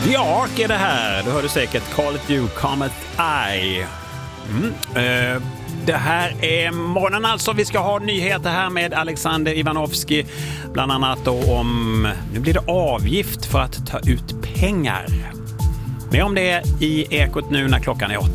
The Ark är det här. Du hörde säkert Call It You, Comet Eye. Det här är morgonen alltså. Vi ska ha nyheter här med Alexander Ivanovski. Bland annat då om, nu blir det avgift för att ta ut pengar. Mer om det i Ekot nu när klockan är 8.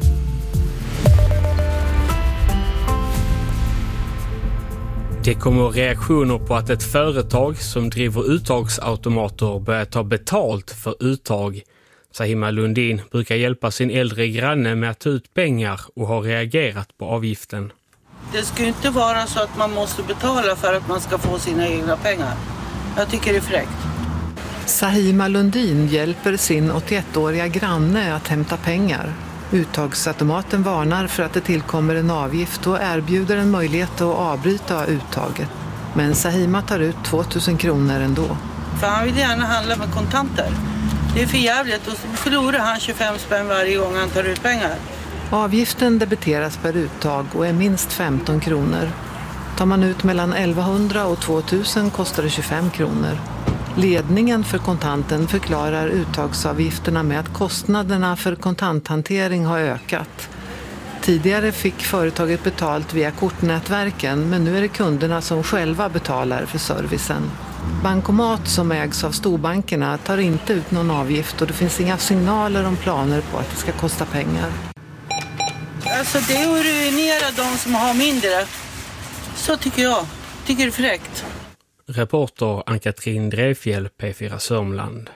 Det kommer reaktioner på att ett företag som driver uttagsautomater börjar ta betalt för uttag. Sahima Lundin brukar hjälpa sin äldre granne med att ta ut pengar och har reagerat på avgiften. Det ska ju inte vara så att man måste betala för att man ska få sina egna pengar. Jag tycker det är fräckt. Sahima Lundin hjälper sin 81-åriga granne att hämta pengar. Uttagsautomaten varnar för att det tillkommer en avgift och erbjuder en möjlighet att avbryta uttaget. Men Sahima tar ut 2000 kronor ändå. För han vill gärna handla med kontanter. Det är för jävligt och så förlorar han 25 spänn varje gång han tar ut pengar. Avgiften debiteras per uttag och är minst 15 kronor. Tar man ut mellan 1100 och 2000 kostar det 25 kronor. Ledningen för kontanten förklarar uttagsavgifterna med att kostnaderna för kontanthantering har ökat. Tidigare fick företaget betalt via kortnätverken, men nu är det kunderna som själva betalar för servicen. Bankomat som ägs av storbankerna tar inte ut någon avgift och det finns inga signaler om planer på att det ska kosta pengar. Alltså det är att ruinera de som har mindre. Så tycker jag. Tycker det är fräckt. Reporter Ann-Katrin Drevfjell, P4 Sörmland.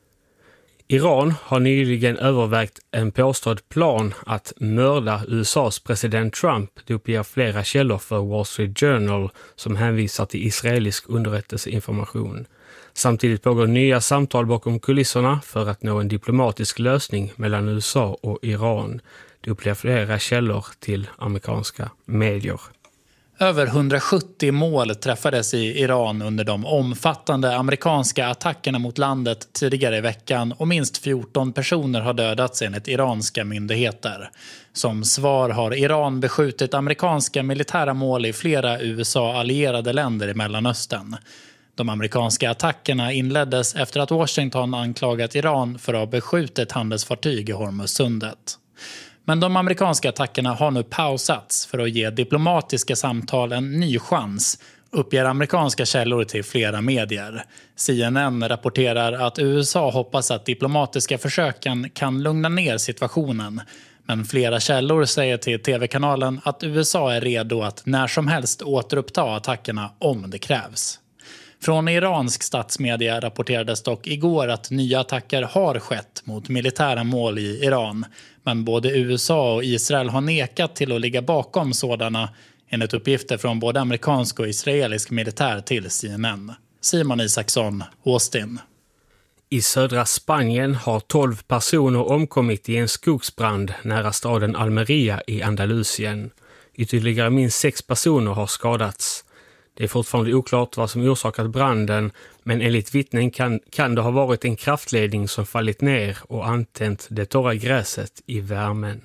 Iran har nyligen övervägt en påstådd plan att mörda USAs president Trump. Det uppger flera källor för Wall Street Journal som hänvisar till israelisk underrättelseinformation. Samtidigt pågår nya samtal bakom kulisserna för att nå en diplomatisk lösning mellan USA och Iran. Det uppger flera källor till amerikanska medier. Över 170 mål träffades i Iran under de omfattande amerikanska attackerna mot landet tidigare i veckan och minst 14 personer har dödats enligt iranska myndigheter. Som svar har Iran beskjutit amerikanska militära mål i flera USA-allierade länder i Mellanöstern. De amerikanska attackerna inleddes efter att Washington anklagat Iran för att ha beskjutit handelsfartyg i Hormuzsundet. Men de amerikanska attackerna har nu pausats för att ge diplomatiska samtal en ny chans, uppger amerikanska källor till flera medier. CNN rapporterar att USA hoppas att diplomatiska försöken kan lugna ner situationen. Men flera källor säger till tv-kanalen att USA är redo att när som helst återuppta attackerna om det krävs. Från iransk statsmedia rapporterades dock igår att nya attacker har skett mot militära mål i Iran. Men både USA och Israel har nekat till att ligga bakom sådana, enligt uppgifter från både amerikansk och israelisk militär till CNN. Simon Isaksson, Austin. I södra Spanien har 12 personer omkommit i en skogsbrand nära staden Almeria i Andalusien. Ytterligare minst 6 personer har skadats. Det är fortfarande oklart vad som orsakat branden, men enligt vittnen kan det ha varit en kraftledning som fallit ner och antänt det torra gräset i värmen.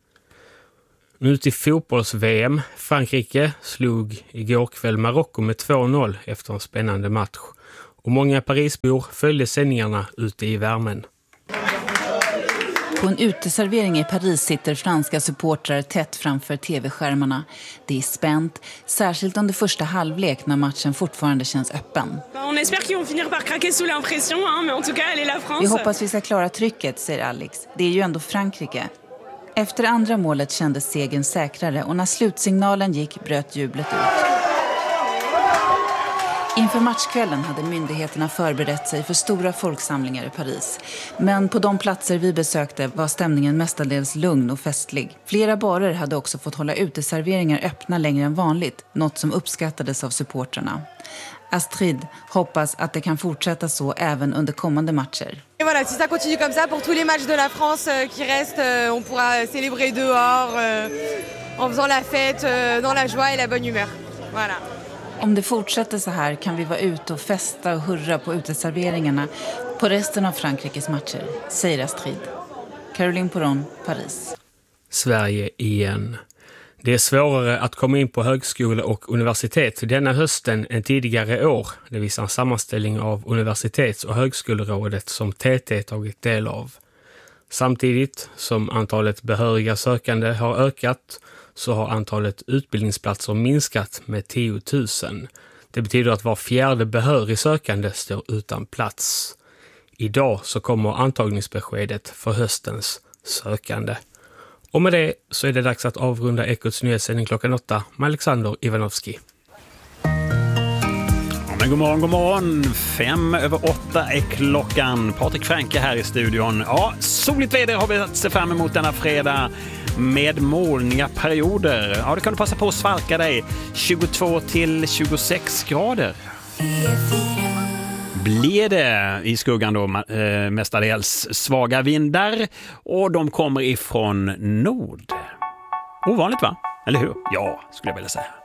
Nu till fotbolls-VM. Frankrike slog igår kväll Marocko med 2-0 efter en spännande match. Och många Parisbor följde sändningarna ute i värmen. På en uteservering i Paris sitter franska supportrar tätt framför tv-skärmarna. Det är spänt, särskilt under första halvlek när matchen fortfarande känns öppen. Vi hoppas vi ska klara trycket, säger Alex. Det är ju ändå Frankrike. Efter andra målet kändes segern säkrare och när slutsignalen gick bröt jublet ut. Inför matchkvällen hade myndigheterna förberett sig för stora folksamlingar i Paris. Men på de platser vi besökte var stämningen mestadels lugn och festlig. Flera barer hade också fått hålla uteserveringar öppna längre än vanligt, något som uppskattades av supportrarna. Astrid hoppas att det kan fortsätta så även under kommande matcher. Voilà, si ça continue comme ça pour tous les matchs de la France qui restent, on pourra célébrer dehors en faisant la fête dans la joie et la bonne humeur. Voilà. Om det fortsätter så här kan vi vara ute och festa och hurra på uteserveringarna på resten av Frankrikes matcher, säger Astrid. Caroline Poron, Paris. Sverige igen. Det är svårare att komma in på högskola och universitet denna hösten än tidigare år. Det visar en sammanställning av Universitets- och högskolerådet som TT tagit del av. Samtidigt som antalet behöriga sökande har ökat så har antalet utbildningsplatser minskat med 10 000. Det betyder att var fjärde behörig sökande står utan plats. Idag så kommer antagningsbeskedet för höstens sökande. Och med det så är det dags att avrunda Ekots nyhetssändning klockan 8 med Alexander Ivanovski. Men god morgon. 7:05 är klockan. Patrik Franke här i studion. Ja, soligt väder har vi att se fram emot denna fredag med molniga perioder. Ja, du kan passa på att svalka dig. 22 till 26 grader. Blir det i skuggan då mestadels svaga vindar och de kommer ifrån nord. Ovanligt va? Eller hur? Ja, skulle jag vilja säga.